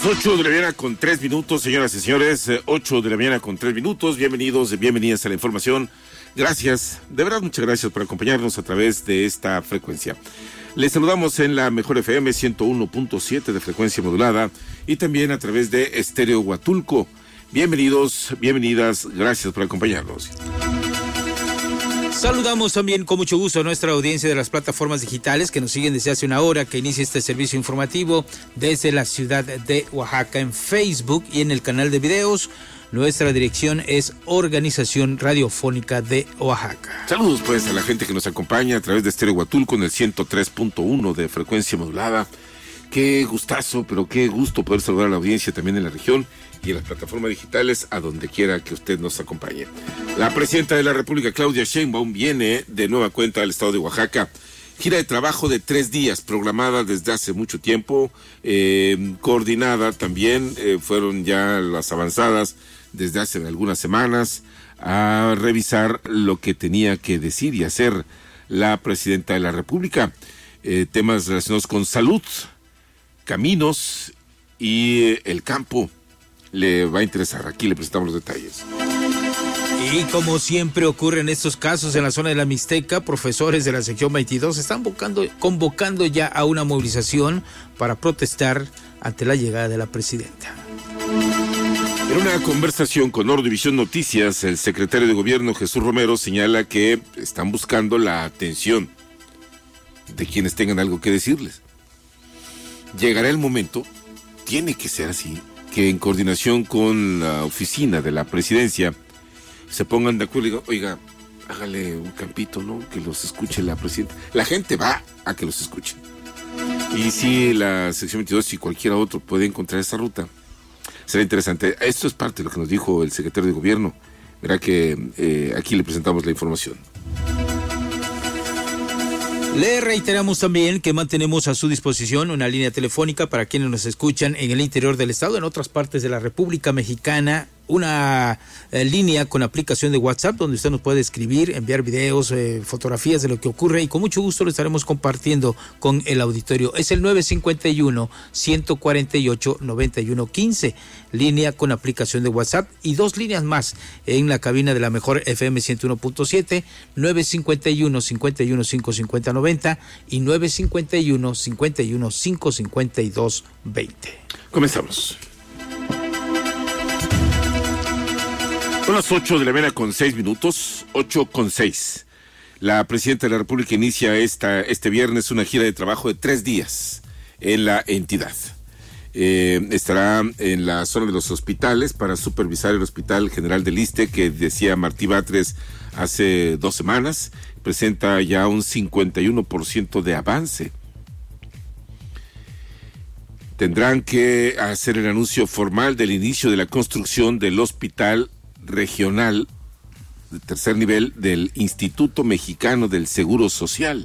Las 8 de la mañana con 3 minutos, señoras y señores, 8 de la mañana con 3 minutos, bienvenidos, bienvenidas a la información. Gracias, de verdad muchas gracias por acompañarnos a través de esta frecuencia. Les saludamos en la Mejor FM 101.7 de frecuencia modulada y también a través de Estéreo Huatulco. Bienvenidos, bienvenidas, gracias por acompañarnos. Saludamos también con mucho gusto a nuestra audiencia de las plataformas digitales que nos siguen desde hace una hora que inicia este servicio informativo desde la ciudad de Oaxaca en Facebook y en el canal de videos. Nuestra dirección es Organización Radiofónica de Oaxaca. Saludos pues a la gente que nos acompaña a través de Estéreo Huatulco en el 103.1 de frecuencia modulada. Qué gustazo, pero qué gusto poder saludar a la audiencia también en la región y en las plataformas digitales a donde quiera que usted nos acompañe. La presidenta de la República, Claudia Sheinbaum, viene de nueva cuenta al estado de Oaxaca. Gira de trabajo de 3 días, programada desde hace mucho tiempo, coordinada también, fueron ya las avanzadas desde hace algunas semanas a revisar lo que tenía que decir y hacer la presidenta de la República. Temas relacionados con salud, caminos y el campo. Le va a interesar, aquí le presentamos los detalles. Y como siempre ocurre en estos casos en la zona de la Mixteca, profesores de la sección 22 están convocando ya a una movilización para protestar ante la llegada de la presidenta. En una conversación con Ordovisión Noticias, el secretario de Gobierno Jesús Romero señala que están buscando la atención de quienes tengan algo que decirles. Llegará el momento, tiene que ser así, que en coordinación con la oficina de la presidencia se pongan de acuerdo y digan, oiga, hágale un campito, ¿no? Que los escuche la presidenta. La gente va a que los escuche. Y si la sección 22 y cualquiera otro puede encontrar esa ruta, será interesante. Esto es parte de lo que nos dijo el secretario de Gobierno. Verá que aquí le presentamos la información. Le reiteramos también que mantenemos a su disposición una línea telefónica para quienes nos escuchan en el interior del estado, en otras partes de la República Mexicana, una línea con aplicación de WhatsApp donde usted nos puede escribir, enviar videos, fotografías de lo que ocurre y con mucho gusto lo estaremos compartiendo con el auditorio. Es el 951-148-9115, línea con aplicación de WhatsApp y 2 líneas más en la cabina de la Mejor FM 101.7, 951-51-550-90 y 951-51-552-20. Comenzamos. Son las 8 de la mañana con 6 minutos, 8 con 6. La presidenta de la República inicia este viernes una gira de trabajo de 3 días en la entidad. Estará en la zona de los hospitales para supervisar el Hospital General del Iste, que decía Martí Batres hace 2 semanas, presenta ya un 51% de avance. Tendrán que hacer el anuncio formal del inicio de la construcción del Hospital Regional de tercer nivel del Instituto Mexicano del Seguro Social.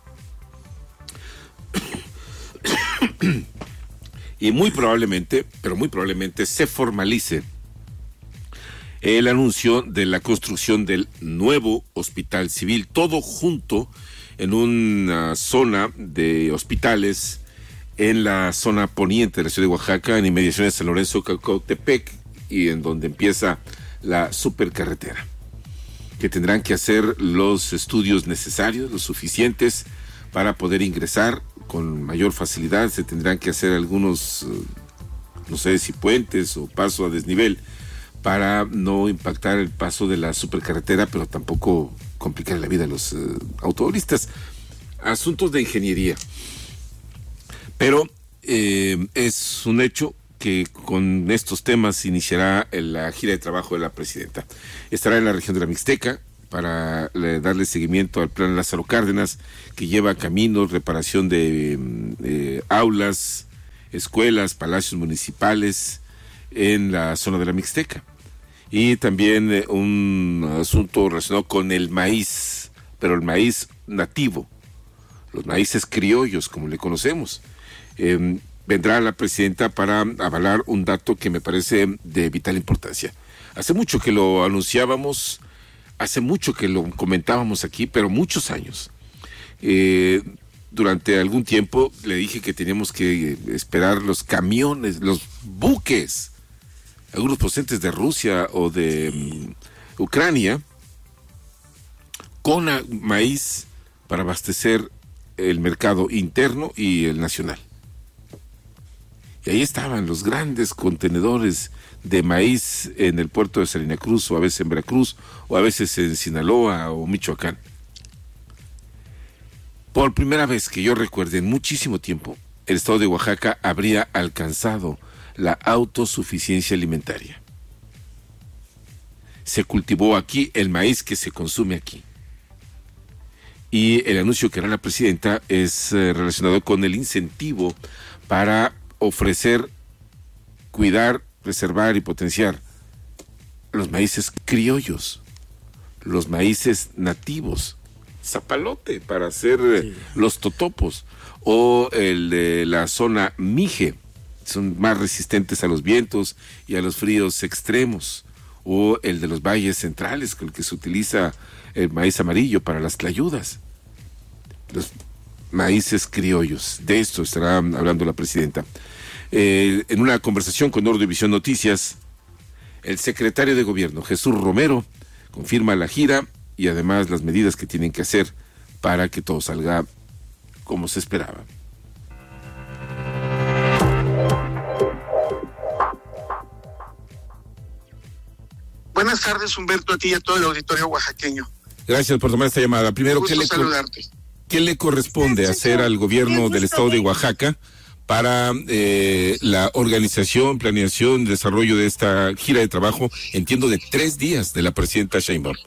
Y muy probablemente se formalice el anuncio de la construcción del nuevo Hospital Civil, todo junto en una zona de hospitales en la zona poniente de la ciudad de Oaxaca, en inmediaciones de San Lorenzo, Cacautepec, y en donde empieza la supercarretera, que tendrán que hacer los estudios necesarios, los suficientes para poder ingresar con mayor facilidad. Se tendrán que hacer algunos, no sé si puentes o paso a desnivel para no impactar el paso de la supercarretera, pero tampoco complicar la vida a los automovilistas. Asuntos de ingeniería. Pero es un hecho que con estos temas iniciará la gira de trabajo de la presidenta. Estará en la región de la Mixteca para darle seguimiento al plan Lázaro Cárdenas, que lleva caminos, reparación de aulas, escuelas, palacios municipales en la zona de la Mixteca. Y también un asunto relacionado con el maíz, pero el maíz nativo, los maíces criollos, como le conocemos. Vendrá la presidenta para avalar un dato que me parece de vital importancia. Hace mucho que lo anunciábamos, hace mucho que lo comentábamos aquí, pero muchos años. durante algún tiempo le dije que teníamos que esperar los camiones, los buques, algunos procedentes de Rusia o de Ucrania, con maíz para abastecer el mercado interno y el nacional. Y ahí estaban los grandes contenedores de maíz en el puerto de Salina Cruz, o a veces en Veracruz, o a veces en Sinaloa o Michoacán. Por primera vez que yo recuerde en muchísimo tiempo, el estado de Oaxaca habría alcanzado la autosuficiencia alimentaria. Se cultivó aquí el maíz que se consume aquí. Y el anuncio que hará la presidenta es relacionado con el incentivo para ofrecer, cuidar, preservar y potenciar los maíces criollos, los maíces nativos, zapalote para hacer los totopos, o el de la zona Mije, son más resistentes a los vientos y a los fríos extremos, o el de los valles centrales, con el que se utiliza el maíz amarillo para las tlayudas, los maíces criollos. De esto estará hablando la presidenta. En una conversación con Ordovisión Noticias, el secretario de Gobierno, Jesús Romero, confirma la gira y además las medidas que tienen que hacer para que todo salga como se esperaba. Buenas tardes, Humberto, a ti y a todo el auditorio oaxaqueño. Gracias por tomar esta llamada. Primero, saludarte. ¿Qué le corresponde hacer al gobierno del estado de Oaxaca para la organización, planeación, desarrollo de esta gira de trabajo, entiendo, de 3 días de la presidenta Sheinbaum?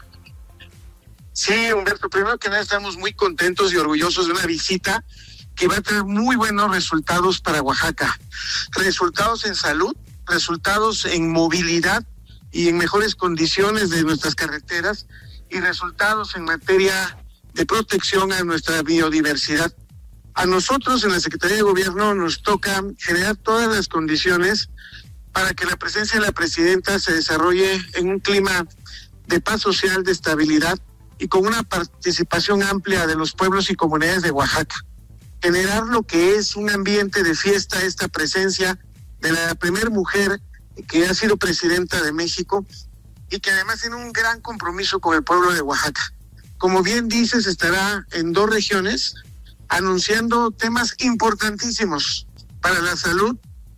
Sí, Humberto, primero que nada estamos muy contentos y orgullosos de una visita que va a tener muy buenos resultados para Oaxaca. Resultados en salud, resultados en movilidad y en mejores condiciones de nuestras carreteras, y resultados en materia de protección a nuestra biodiversidad. A nosotros en la Secretaría de Gobierno nos toca generar todas las condiciones para que la presencia de la presidenta se desarrolle en un clima de paz social, de estabilidad y con una participación amplia de los pueblos y comunidades de Oaxaca. Generar lo que es un ambiente de fiesta, esta presencia de la primer mujer que ha sido presidenta de México y que además tiene un gran compromiso con el pueblo de Oaxaca. Como bien dices, estará en 2 regiones anunciando temas importantísimos para la salud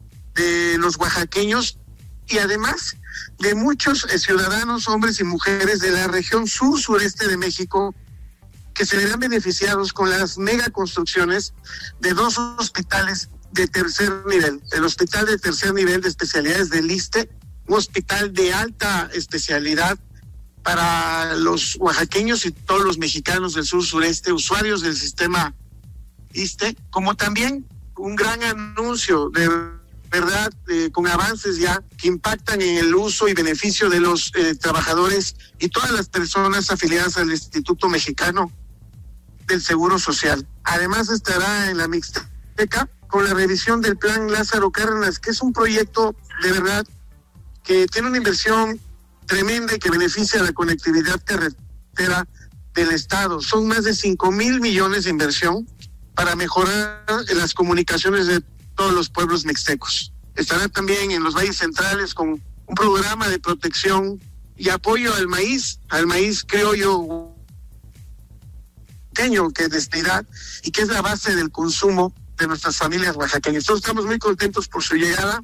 de los oaxaqueños y además de muchos ciudadanos, hombres y mujeres de la región sur-sureste de México que se verán beneficiados con las megaconstrucciones de 2 hospitales de tercer nivel. El hospital de tercer nivel de especialidades del ISSSTE, un hospital de alta especialidad para los oaxaqueños y todos los mexicanos del sur-sureste, usuarios del sistema ISSSTE, como también un gran anuncio de verdad con avances ya que impactan en el uso y beneficio de los trabajadores y todas las personas afiliadas al Instituto Mexicano del Seguro Social. Además estará en la Mixteca con la revisión del Plan Lázaro Cárdenas, que es un proyecto de verdad que tiene una inversión tremenda y que beneficia a la conectividad carretera del Estado. Son más de 5,000 millones de inversión para mejorar las comunicaciones de todos los pueblos mixtecos. Estará también en los valles centrales con un programa de protección y apoyo al maíz criollo pequeño, que es de espidad y que es la base del consumo de nuestras familias oaxaqueñas. Entonces estamos muy contentos por su llegada.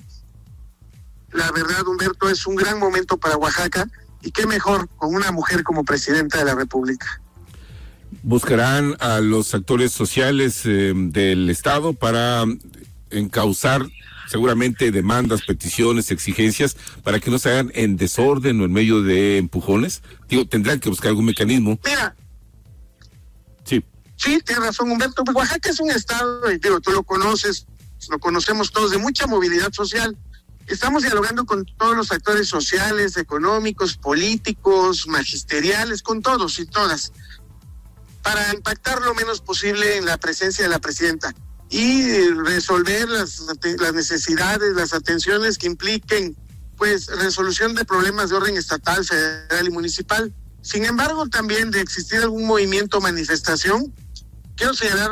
La verdad, Humberto, es un gran momento para Oaxaca y qué mejor con una mujer como presidenta de la República. ¿Buscarán a los actores sociales del Estado para encauzar seguramente demandas, peticiones, exigencias, para que no se hagan en desorden o en medio de empujones? Digo, tendrán que buscar algún mecanismo. Mira. Sí, tienes razón, Humberto. Oaxaca es un estado, y digo, tú lo conoces, lo conocemos todos, de mucha movilidad social. Estamos dialogando con todos los actores sociales, económicos, políticos, magisteriales, con todos y todas, para impactar lo menos posible en la presencia de la presidenta y resolver las necesidades, las atenciones que impliquen, pues, resolución de problemas de orden estatal, federal y municipal. Sin embargo, también de existir algún movimiento o manifestación, quiero señalar muy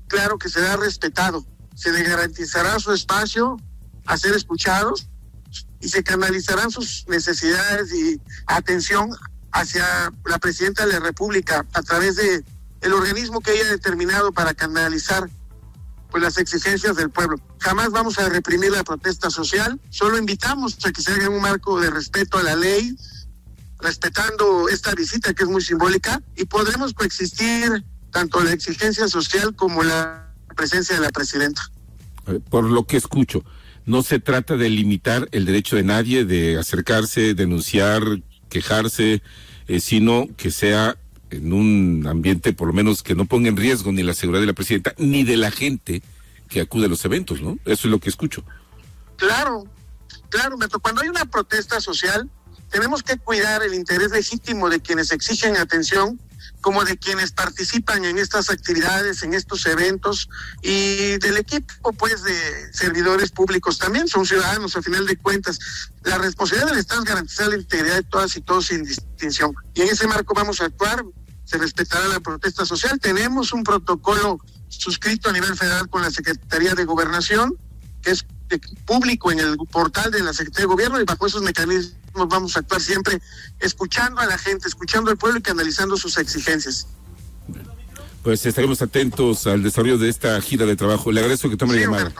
claro que será respetado, se le garantizará su espacio a ser escuchados y se canalizarán sus necesidades y atención hacia la presidenta de la República a través de el organismo que ella ha determinado para canalizar pues las exigencias del pueblo. Jamás vamos a reprimir la protesta social, solo invitamos a que se haga en un marco de respeto a la ley, respetando esta visita que es muy simbólica, y podremos coexistir tanto la exigencia social como la presencia de la presidenta. Por lo que escucho, no se trata de limitar el derecho de nadie de acercarse, denunciar, quejarse, sino que sea en un ambiente por lo menos que no ponga en riesgo ni la seguridad de la presidenta ni de la gente que acude a los eventos, ¿no? Eso es lo que escucho. Claro, Beto, cuando hay una protesta social tenemos que cuidar el interés legítimo de quienes exigen atención, como de quienes participan en estas actividades, en estos eventos, y del equipo, pues, de servidores públicos. También son ciudadanos, a final de cuentas. La responsabilidad del Estado es garantizar la integridad de todas y todos sin distinción. Y en ese marco vamos a actuar, se respetará la protesta social. Tenemos un protocolo suscrito a nivel federal con la Secretaría de Gobernación, que es público en el portal de la Secretaría de Gobierno, y bajo esos mecanismos vamos a actuar siempre escuchando a la gente, escuchando al pueblo y canalizando sus exigencias. Pues estaremos atentos al desarrollo de esta gira de trabajo. Le agradezco que tome la llamada.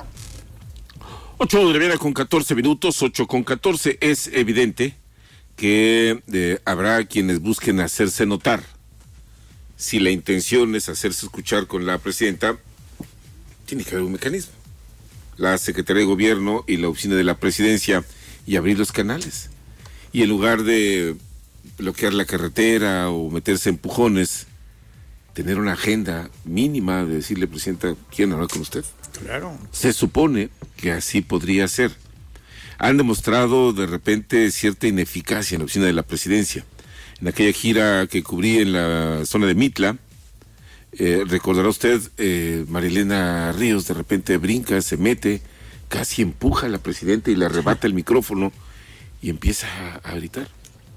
8:14, 8:14. Es evidente que habrá quienes busquen hacerse notar. Si la intención es hacerse escuchar con la presidenta, tiene que haber un mecanismo. La Secretaría de Gobierno y la Oficina de la Presidencia, y abrir los canales. Y en lugar de bloquear la carretera o meterse empujones, tener una agenda mínima de decirle, presidenta, ¿quieren hablar con usted? Claro. Se supone que así podría ser. Han demostrado de repente cierta ineficacia en la Oficina de la Presidencia. En aquella gira que cubrí en la zona de Mitla, recordará usted, Marilena Ríos de repente brinca, se mete, casi empuja a la presidenta y le arrebata el micrófono y empieza a gritar.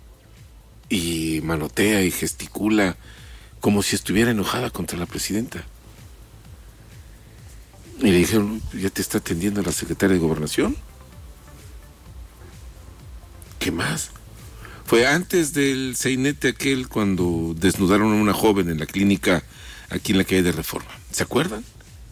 Y manotea y gesticula como si estuviera enojada contra la presidenta. Y le dijeron, ¿ya te está atendiendo la secretaria de Gobernación? ¿Qué más? Fue antes del sainete aquel cuando desnudaron a una joven en la clínica aquí en la calle de Reforma. ¿Se acuerdan?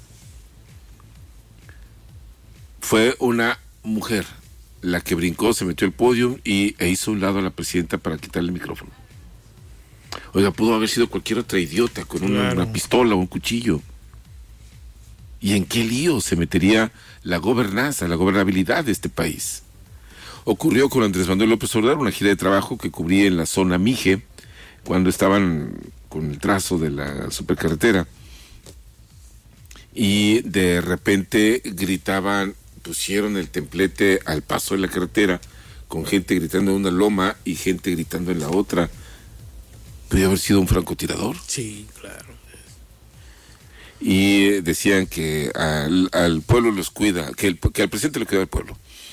Fue una mujer la que brincó, se metió al podio e hizo a un lado a la presidenta para quitarle el micrófono. Oiga, pudo haber sido cualquier otra idiota con una pistola o un cuchillo. ¿Y en qué lío se metería la gobernanza, la gobernabilidad de este país? Ocurrió con Andrés Manuel López Obrador, una gira de trabajo que cubrí en la zona Mije, cuando estaban con el trazo de la supercarretera, y de repente gritaban, pusieron el templete al paso de la carretera, con gente gritando en una loma y gente gritando en la otra. ¿Podría haber sido un francotirador? Sí, claro. Y decían que al pueblo los cuida, que al presidente le cuida al pueblo.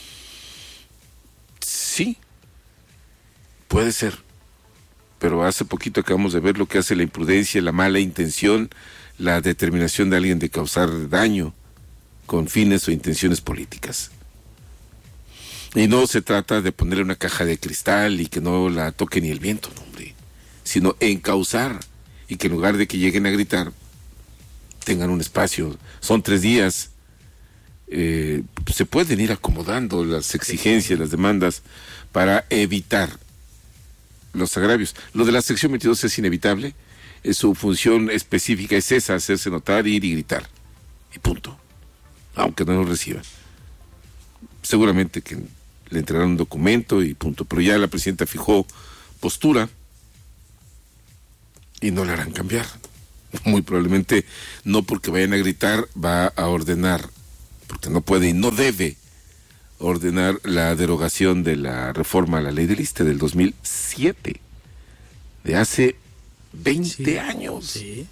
Sí, puede ser. Pero hace poquito acabamos de ver lo que hace la imprudencia, la mala intención, la determinación de alguien de causar daño con fines o intenciones políticas. Y no se trata de ponerle una caja de cristal y que no la toque ni el viento, no, hombre, sino encauzar, y que en lugar de que lleguen a gritar, tengan un espacio. Son 3 días, se pueden ir acomodando las exigencias, las demandas, para evitar los agravios. Lo de la sección 22 es inevitable, su función específica es esa, hacerse notar, ir y gritar, y punto, aunque no lo reciban. Seguramente que le entregarán un documento y punto, pero ya la presidenta fijó postura y no la harán cambiar. Muy probablemente no porque vayan a gritar va a ordenar, porque no puede y no debe ordenar la derogación de la reforma a la ley del ISSSTE del 2007, de hace 20 años. Sí.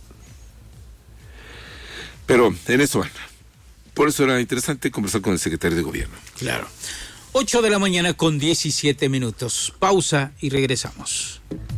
Pero en eso anda. Por eso era interesante conversar con el secretario de Gobierno. Claro. 8:17 a.m. Pausa y regresamos.